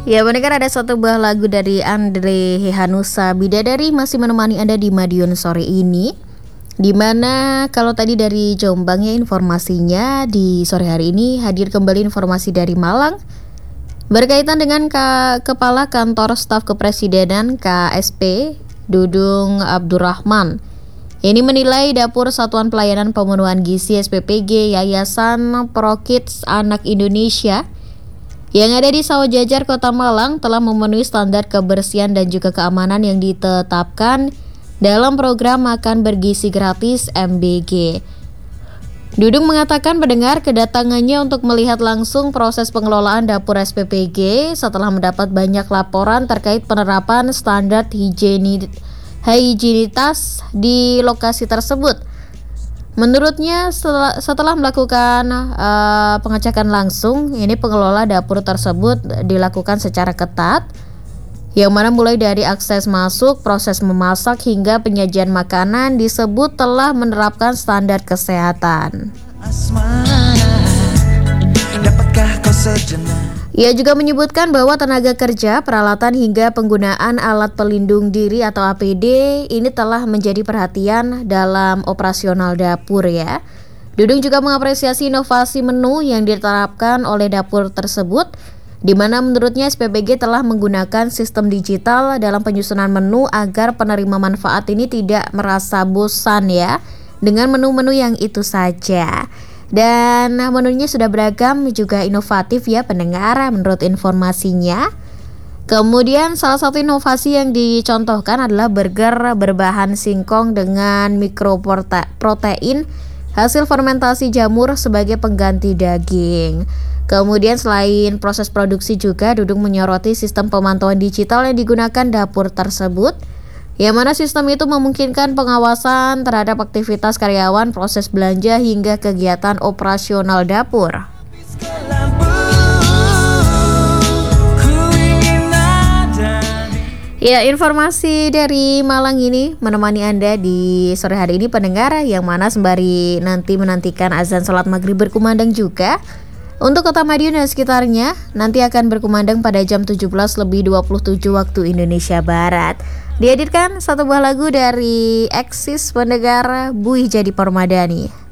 Ya, mendengar ada satu buah lagu dari Andre Hehanussa, Bidadari masih menemani Anda di Madiun sore ini. Dimana kalau tadi dari Jombang ya informasinya, di sore hari ini hadir kembali informasi dari Malang berkaitan dengan Kepala Kantor Staf Kepresidenan KSP Dudung Abdurrahman. Ini menilai Dapur Satuan Pelayanan Pemenuhan Gizi SPPG Yayasan Pro-Kids Anak Indonesia yang ada di Sawah Jajar, Kota Malang telah memenuhi standar kebersihan dan juga keamanan yang ditetapkan dalam program Makan Bergizi Gratis MBG. Dudung mengatakan mendengar kedatangannya untuk melihat langsung proses pengelolaan dapur SPPG setelah mendapat banyak laporan terkait penerapan standar higienitas di lokasi tersebut. Menurutnya setelah melakukan pengecekan langsung, ini pengelola dapur tersebut dilakukan secara ketat, yang mana mulai dari akses masuk, proses memasak hingga penyajian makanan disebut telah menerapkan standar kesehatan. Ia juga menyebutkan bahwa tenaga kerja, peralatan hingga penggunaan alat pelindung diri atau APD ini telah menjadi perhatian dalam operasional dapur ya. Dudung juga mengapresiasi inovasi menu yang diterapkan oleh dapur tersebut, di mana menurutnya SPPG telah menggunakan sistem digital dalam penyusunan menu agar penerima manfaat ini tidak merasa bosan ya dengan menu-menu yang itu saja. Dan menunya sudah beragam juga inovatif ya pendengar menurut informasinya. Kemudian salah satu inovasi yang dicontohkan adalah burger berbahan singkong dengan mikroprotein hasil fermentasi jamur sebagai pengganti daging. Kemudian selain proses produksi juga Dudung menyoroti sistem pemantauan digital yang digunakan dapur tersebut, yang mana sistem itu memungkinkan pengawasan terhadap aktivitas karyawan, proses belanja hingga kegiatan operasional dapur. Ya, informasi dari Malang ini menemani Anda di sore hari ini pendengar, yang mana sembari nanti menantikan azan sholat maghrib berkumandang juga. Untuk Kota Madiun dan sekitarnya nanti akan berkumandang pada jam 17:27 waktu Indonesia Barat. Dihadirkan satu buah lagu dari Eksis pendengar Buih Jadi Permadani.